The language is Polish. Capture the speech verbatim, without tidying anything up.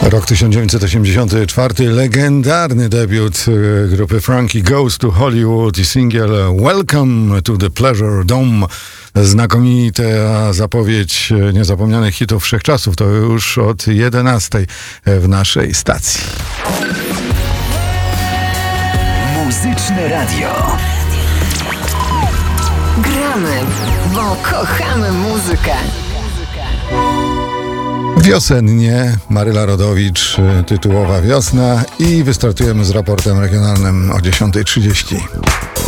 Rok tysiąc dziewięćset osiemdziesiąty czwarty, legendarny debiut grupy Frankie Goes to Hollywood i singiel Welcome to the Pleasure Dome. Znakomita zapowiedź niezapomnianych hitów wszechczasów. To już od jedenastej w naszej stacji. Muzyczne radio. Gramy, bo kochamy muzykę. Wiosennie, Maryla Rodowicz, tytułowa wiosna i wystartujemy z raportem regionalnym o dziesiąta trzydzieści.